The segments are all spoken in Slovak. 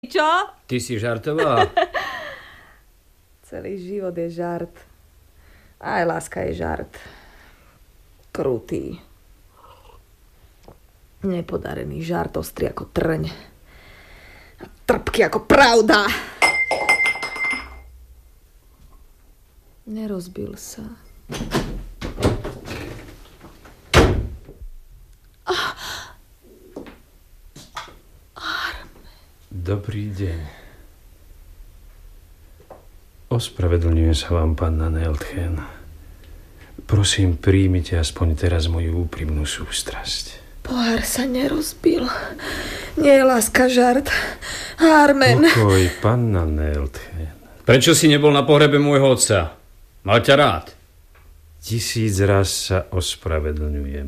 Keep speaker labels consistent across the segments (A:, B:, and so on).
A: Čo?
B: Ty si žartovala?
A: Celý život je žart. Aj láska je žart. Krutý. Nepodarený žart, ostrý ako trň. A trpký ako pravda. Nerozbil sa.
C: Dobrý deň. Ospravedlňujem sa vám, panna Neldchen. Prosím, príjmite aspoň teraz moju úprimnú sústrasť.
A: Pohár sa nerozbil. Nie je láska žart. Armen.
C: Pokoj, panna Neldchen.
B: Prečo si nebol na pohrebe môjho otca? Mal ťa rád.
C: 1000 raz sa ospravedlňujem.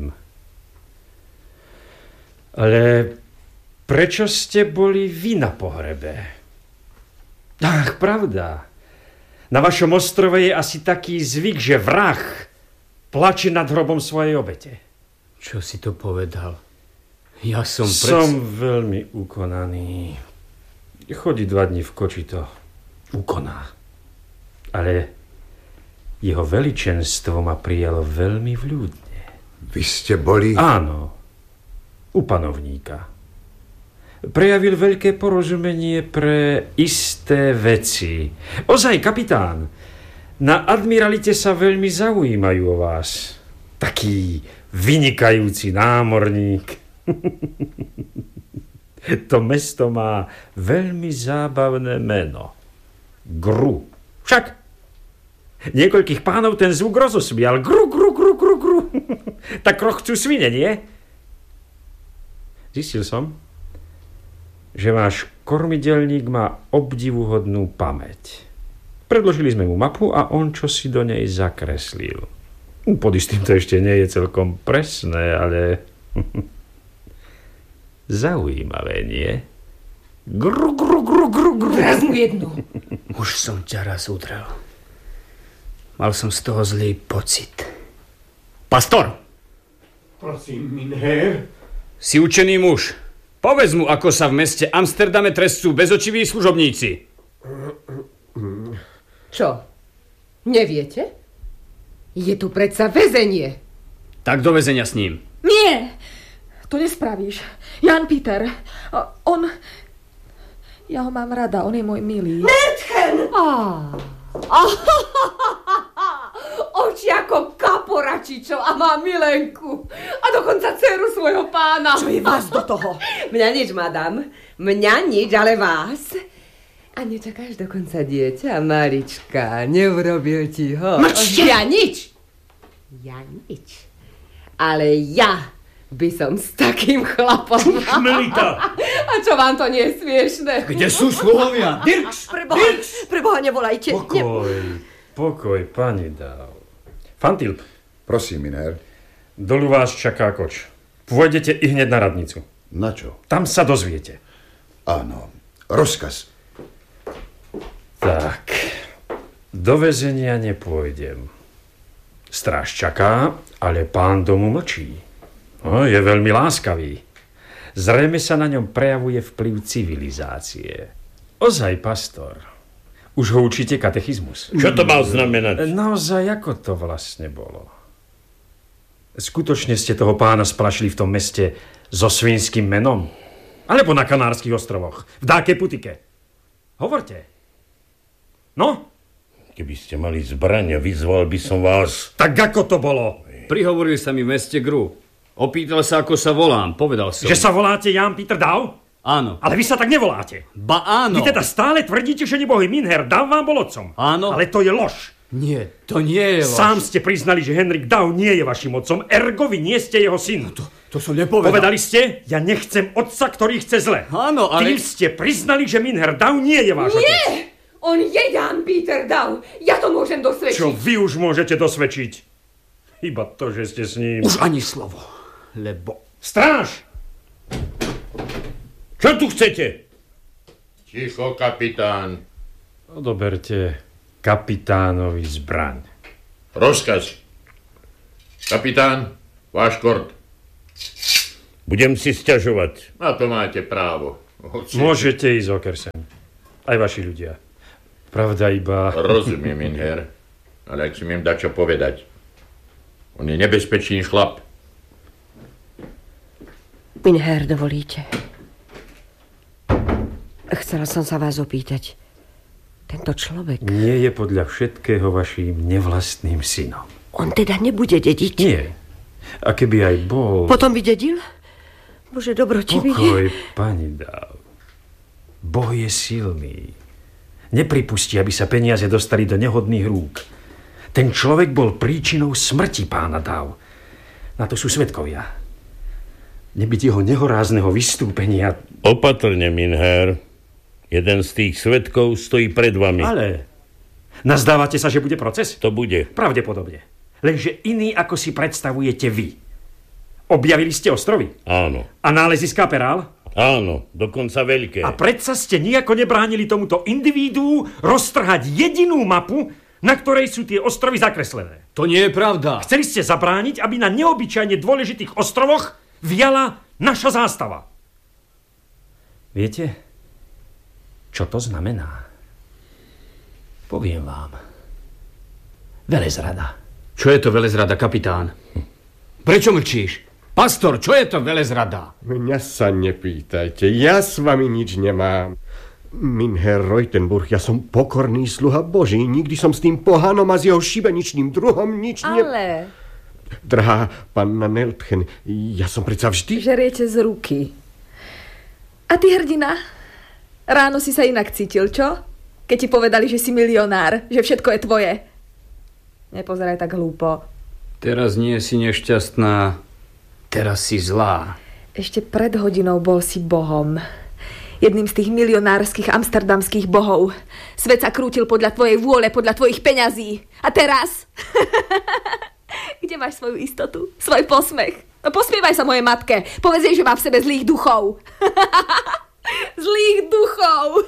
C: Ale prečo ste boli vy na pohrebe? Ach, pravda. Na vašom ostrove je asi taký zvyk, že vrah plače nad hrobom svojej obete.
B: Čo si to povedal? Ja som
C: Som veľmi ukonaný. Chodí 2 dni v koči to ukoná. Ale jeho veličenstvo ma prijalo veľmi vľúdne.
D: Vy ste boli?
C: Áno, u panovníka. Prejavil veľké porozumenie pre isté veci. Ozaj, kapitán, na admiralite sa veľmi zaujímajú o vás. Taký vynikajúci námorník. To mesto má veľmi zábavné meno. Gru. Však niekoľkých pánov ten zvuk rozosmial. Gru, gru, gru, gru, gru. Tak chcú svine, nie? Zistil som, že váš kormidelník má obdivuhodnú pamäť. Predložili sme mu mapu a on čo si do nej zakreslil. Pod istým to ešte nie je celkom presné, ale zaujímavé, nie? Gru, gru, gru, gru, gru.
A: Raz mu jednu.
B: Už som ťa raz udrel. Mal som z toho zlý pocit. Pastor!
E: Prosím, minhér.
B: Si učený muž. Povedz mu, ako sa v meste Amsterdame trestú bezočiví služobníci.
F: Čo? Neviete? Je tu predsa väzenie.
B: Tak do väzenia s ním.
A: Nie! To nespravíš. Jan Peter. Ja ho mám rada, on je môj milý.
F: Neldchen! Oči ako kaporačičov a má milenku. A dokonca dceru svojho pána.
A: Čo je vás do toho?
F: Mňa nič, madam. Mňa nič, ale vás. A nečakáš dokonca dieťa, Marička. Neurobil ti ho.
A: Mlčte!
F: Ja nič. Ale ja by som s takým chlapom...
B: Melita!
F: A čo vám to nie je smiešne?
B: Kde sú sluhovia? Dirks!
F: Preboha, nevolajte.
C: Pokoj, pani Dau. Fantilp,
D: Prosím, minhér.
C: dolu vás čaká koč. Pôjdete i hneď na radnicu.
D: Na čo?
C: Tam sa dozviete.
D: Áno, rozkaz.
C: Tak, do väzenia nepôjdem. Stráž čaká, ale pán domu mlčí. Je veľmi láskavý. Zrejme sa na ňom prejavuje vplyv civilizácie. Ozaj, pastor. Už ho učíte katechizmus.
E: Čo to mal znamenať?
C: Naozaj, ako to vlastne bolo? Skutočne ste toho pána splašili v tom meste so svinským menom? Alebo na Kanárskych ostrovoch? V dákej putike? Hovorte. No?
E: Keby ste mali zbraň, vyzval by som vás.
C: Tak ako to bolo?
B: Prihovorili sa mi v meste Gru. Opýtal sa, ako sa volám. Povedal som.
C: Že sa voláte Jan Peter Dau?
B: Áno.
C: Ale vy sa tak nevoláte.
B: Ba áno.
C: Vy teda stále tvrdíte, že nebohý Minher Dau vám bol otcom.
B: Áno.
C: Ale to je lož.
B: Nie, to nie je lož.
C: Sám ste priznali, že Henrik Dau nie je vašim otcom, ergo vy nie ste jeho syn.
B: To som nepovedal.
C: Povedali ste, ja nechcem otca, ktorý chce zle.
B: Áno, ale...
C: Tým ste priznali, že Minher Dau nie je váš otec.
F: Nie! On je Jan Peter Dau. Ja to môžem dosvedčiť.
C: Čo vy už môžete dosvedčiť? Iba to, že ste s ním.
B: Už ani slovo. Lebo...
C: Stráž!
E: Čo tu chcete?
G: Ticho, kapitán.
C: Odoberte kapitánovi zbraň.
G: Rozkaz. Kapitán, váš kort.
E: Budem si sťažovať.
G: Na to máte právo.
C: Môžete ísť, Okersen. Aj vaši ľudia. Pravda iba...
G: Rozumiem, Minher. Ale ak si miem dať čo povedať. On je nebezpečný chlap.
F: Minher, dovolíte? Chcela som sa vás opýtať. Tento človek...
C: Nie je podľa všetkého vaším nevlastným synom.
F: On teda nebude dediť?
C: Nie. A keby aj bol...
F: Potom by dedil? Bože, dobrotivý.
C: Pokoj, pani Dáv. Boh je silný. Nepripustí, aby sa peniaze dostali do nehodných rúk. Ten človek bol príčinou smrti pána Dáv. Na to sú svedkovia. Nebyť jeho nehorázneho vystúpenia...
E: Opatrne, Minher. Jeden z tých svedkov stojí pred vami.
C: Ale nazdávate sa, že bude proces?
E: To bude.
C: Pravdepodobne. Lenže iný, ako si predstavujete vy. Objavili ste ostrovy?
E: Áno.
C: A náleziská Perál?
E: Áno, dokonca veľké.
C: A predsa ste nijako nebránili tomuto individu roztrhať jedinú mapu, na ktorej sú tie ostrovy zakreslené.
B: To nie je pravda.
C: Chceli ste zabrániť, aby na neobyčajne dôležitých ostrovoch viala naša zástava. Viete, čo to znamená? Poviem vám. Velezrada.
B: Čo je to velezrada, kapitán? Prečo mlčíš? Pastor, čo je to velezrada?
H: Mňa sa nepýtajte, ja s vami nič nemám. Minher Reutenburg, ja som pokorný sluha Boží, nikdy som s tým pohanom a s jeho šibeničným druhom nič
A: Ale...
H: Drahá panna Neltchen, ja som predsa vždy...
A: Žeriete z ruky. A ty, hrdina? Ráno si sa inak cítil, čo? Keď ti povedali, že si milionár, že všetko je tvoje. Nepozeraj tak hlúpo.
B: Teraz nie si nešťastná, teraz si zlá.
A: Ešte pred hodinou bol si bohom. Jedným z tých milionárskych amsterdamských bohov. Svet sa krútil podľa tvojej vôle, podľa tvojich peňazí. A teraz? Kde máš svoju istotu? Svoj posmech? No posmievaj sa mojej matke. Povedz jej, že má v sebe zlých duchov. Zlých duchov.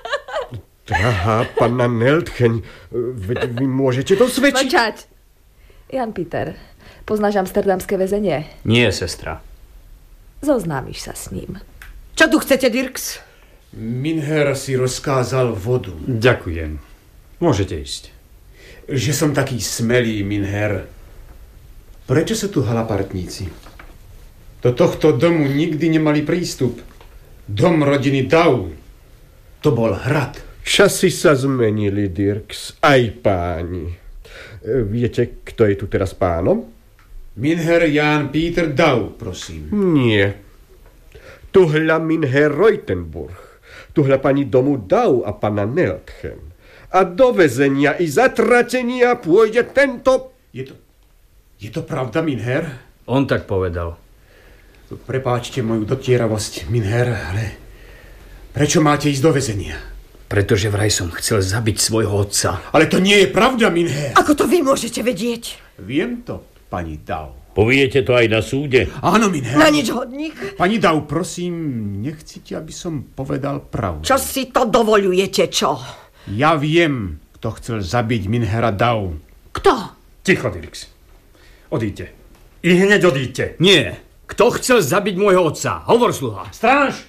H: Drahá panna Neltchen, vy môžete to svedčiť?
A: Mlčať. Jan Peter, poznáš amsterdamské väzenie?
B: Nie, sestra.
A: Zoznámiš sa s ním.
F: Čo tu chcete, Dirks?
I: Minher si rozkázal vodu.
C: Ďakujem. Môžete ísť.
I: Že som taký smelý, Minher. Prečo sú tu halapartníci? Do tohto domu nikdy nemali prístup. Dom rodiny Dau. To bol hrad.
H: Časy sa zmenili, Dirks, aj páni. Viete, kto je tu teraz pánom?
I: Minher Jan Peter Dau, prosím.
H: Nie. Tuhľa Minher Reutenburg. Tuhľa pani domu Dau a pana Neltchen. A do väzenia i zatratenia pôjde tento...
I: Je to pravda, Minher?
B: On tak povedal.
I: Prepáčte moju dotieravosť, Minher, ale prečo máte ísť do väzenia?
B: Pretože vraj som chcel zabiť svojho otca.
I: Ale to nie je pravda, Minher.
F: Ako to vy môžete vedieť?
I: Viem to, pani Dau.
E: Poviete to aj na súde?
I: Áno, Minher.
F: Na nič hodník?
I: Pani Dau, prosím, nechcete, aby som povedal pravdu.
F: Čo si to dovoľujete, čo?
I: Ja viem, kto chcel zabiť Minhera Dau.
F: Kto?
C: Ticho, Dirks. Odíďte. I hneď odíďte.
B: Nie. Kto chcel zabiť môjho otca? Hovor, sluha.
C: Stráž!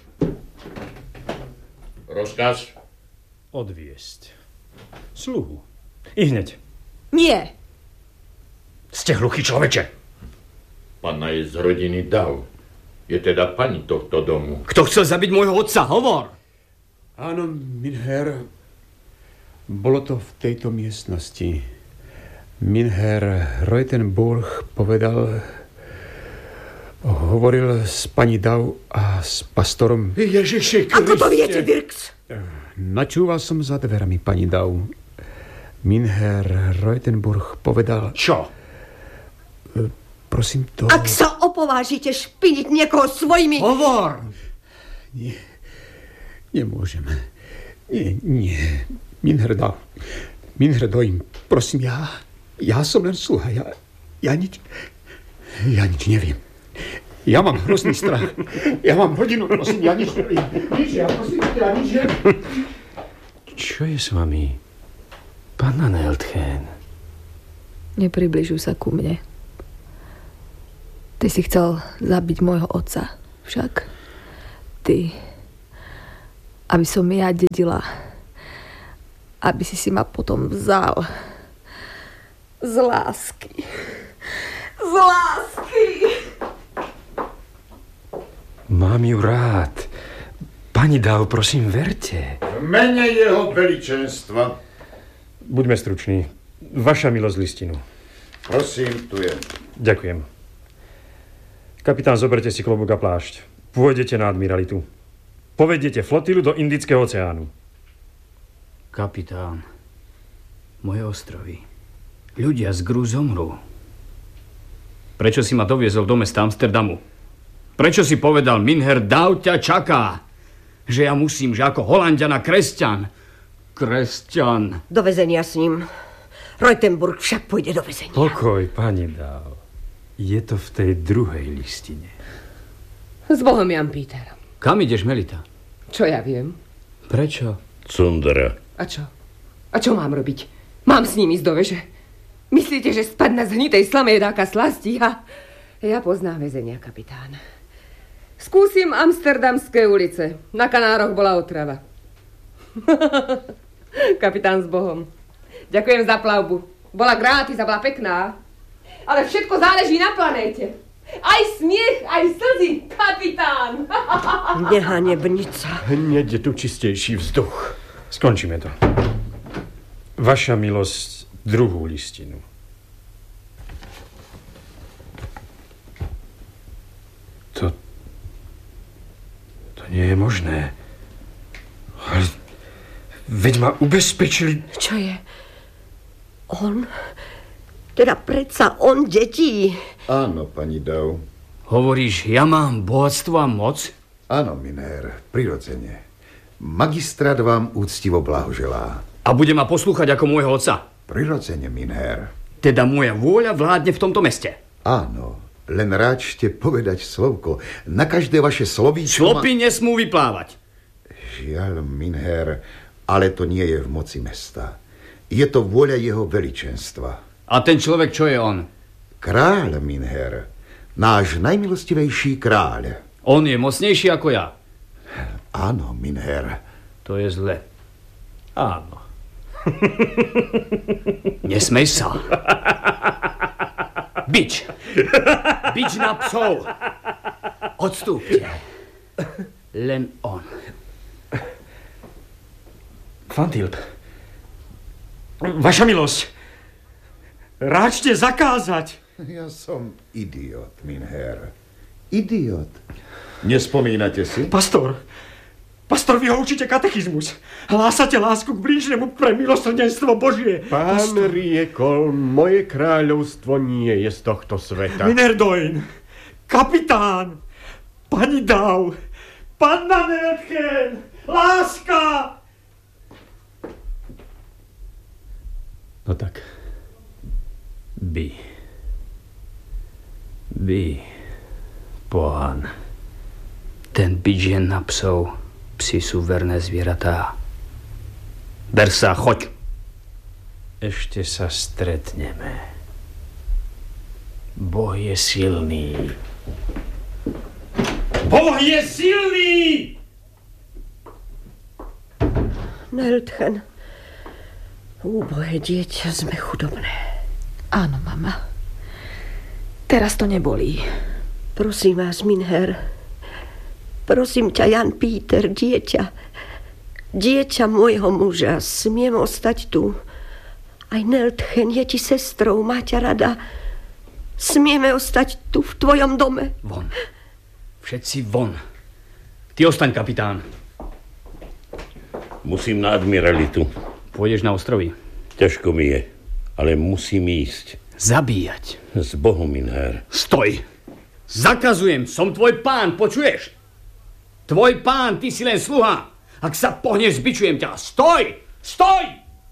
G: Rozkaz?
C: Odviesť. Sluhu. I hneď.
A: Nie.
C: Ste hluchý človeče.
G: Panna je z rodiny Dau. Je teda pani tohto domu.
B: Kto chcel zabiť môjho otca? Hovor.
I: Áno, Minher. Bolo to v tejto miestnosti. Minher Reutenburg hovoril s pani Dau a s pastorom.
H: Ježiši Kriste.
F: Ako to viete, Dirks?
I: Načúval som za dverami pani Dau. Minher Reutenburg povedal...
C: Čo?
I: Prosím to...
F: Ak sa opovážite špiniť niekoho svojimi...
B: Hovor.
I: Nie. Nemôžem. Nie. Minher Dau. Minher Dojim. Prosím, ja som len sluha. Ja nič neviem. Ja mám hrozný strach. Ja mám hodinu, prosím, ja nič neviem. Ja nič neviem.
C: Čo je s vami, panna Neltchen?
A: Nepribližuj sa ku mne. Ty si chcel zabiť môjho otca, však? Ty aby som ja dedila. Aby si ma potom vzal. Z lásky. Z lásky.
C: Mám ju rád. Pani Dau, prosím, verte.
D: V mene jeho veličenstva.
C: Buďme struční. Vaša milosť listinu.
D: Prosím, tu je.
C: Ďakujem. Kapitán, zoberte si klobúk a plášť. Pôjdete na admiralitu. Povediete flotilu do Indického oceánu.
B: Kapitán, moje ostrovy. Ľudia z Gru zomrú. Prečo si ma doviezol do mesta Amsterdamu? Prečo si povedal, Minher Dau ťa čaká? Že ja musím, že ako Holanďan a kresťan. Kresťan.
F: Do väzenia s ním. Reutenburg však pôjde do väzenia.
C: Pokoj, pani Dau. Je to v tej druhej listine.
F: S Bohom, Jan Peter.
B: Kam ideš, Melita?
F: Čo ja viem?
B: Prečo?
E: Cundra.
F: A čo? A čo mám robiť? Mám s ním ísť do veže? Myslíte, že spať na zhnitej slame je taká slasti? Ja poznám väzenia, kapitán. Skúsim Amsterdamské ulice. Na Kanároch bola otrava. Kapitán, s Bohom. Ďakujem za plavbu. Bola gratis a bola pekná. Ale všetko záleží na planéte. Aj smiech, aj slzy, kapitán. Nehanebnica.
H: Hneď je tu čistejší vzduch.
C: Skončíme to. Vaša milosť, druhú listinu. To nie je možné. Ale veď ma ubezpečili...
F: Čo je? On? Teda predsa on detí.
D: Áno, pani Dau.
B: Hovoríš, ja mám bohatstvo a moc?
D: Áno, Minher, prirodzene. Magistrát vám úctivo blahoželá.
B: A bude ma poslúchať ako môjho otca?
D: Prirodzene, Minher.
B: Teda moja vôľa vládne v tomto meste?
D: Áno, len ráčte povedať slovko. Na každé vaše slovíčko...
B: Slopy nesmú vyplávať.
D: Žiaľ, Minher, ale to nie je v moci mesta. Je to vôľa jeho veličenstva.
B: A ten človek, čo je on?
D: Kráľ, Minher. Náš najmilostivejší kráľ.
B: On je mocnejší ako ja.
D: Áno, Minher.
B: To je zle. Áno. Nesmej sa. Bič. Bič na psov. Odstúpte. Len on.
C: Fantilp. Vaša milosť. Ráčte zakázať.
D: Ja som idiot, Minher. Idiot. Nespomínate si?
C: Pastor, vy ho učíte katechizmus. Hlásate lásku k blížnemu pre milosrdenstvo Božie.
H: Pán riekol, moje kráľovstvo nie je z tohto sveta.
C: Minherdoin, kapitán, pani Dau, panna Neletchen, láska. No tak, by,
B: pohán. Ten bič je na psov. Psi sú verné zvieratá. Ber sa, choď.
C: Ešte sa stretneme. Boh je silný. Boh je silný!
F: Neletchen. Úbohé dieťa, sme chudobné.
A: Áno, mama. Teraz to nebolí.
F: Prosím vás, Minher. Prosím ťa, Jan Peter, dieťa. Dieťa môjho muža, smiem ostať tu. Aj Neletchen je ti sestrou, má ťa rada. Smieme ostať tu v tvojom dome.
B: Von. Všetci von. Ty ostaň, kapitán.
E: Musím na admiralitu.
B: Pôjdeš na ostrovy?
E: Ťažko mi je, ale musím ísť.
B: Zabíjať.
E: S Bohom, Minher.
B: Stoj! Zakazujem, som tvoj pán, počuješ? Tvoj pán, ty si len sluha. Ak sa pohneš, zbičujem ťa. Stoj! Stoj!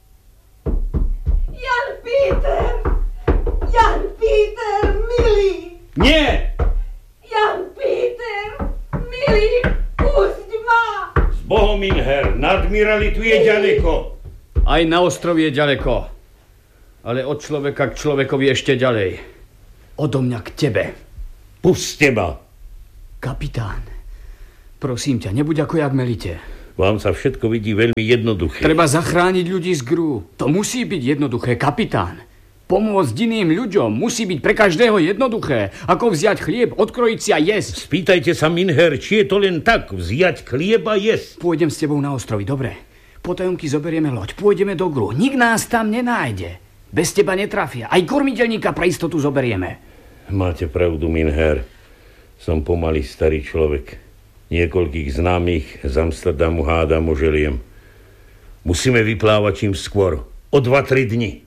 F: Jan Peter! Jan Peter, milý!
B: Nie!
F: Jan Peter, milý, pusť ma!
E: S Bohom, Minher, na admiralitu je ďaleko.
B: Aj na ostrov je ďaleko. Ale od človeka k človekovi ešte ďalej. Odo mňa k tebe.
E: Puste ma.
B: Kapitán, prosím ťa, nebuď ako jak Melite.
E: Vám sa všetko vidí veľmi jednoduché.
B: Treba zachrániť ľudí z Gru. To musí byť jednoduché, kapitán. Pomôcť iným ľuďom musí byť pre každého jednoduché. Ako vziať chlieb, odkrojiť si a jesť.
E: Spýtajte sa, Minher, či je to len tak, vziať chlieb a jesť.
B: Pôjdem s tebou na ostrovy, dobre? Potajomky zoberieme loď, pôjdeme do Gru. Nik nás tam nenájde. Bez teba netrafia. Aj kormiteľníka pre istotu zoberieme.
E: Máte pravdu, Minher. Som pomalý starý človek. Niekoľkých známych z Amsterdamu hádam oželiem. Musíme vyplávať čím skôr. O 2-3 dni.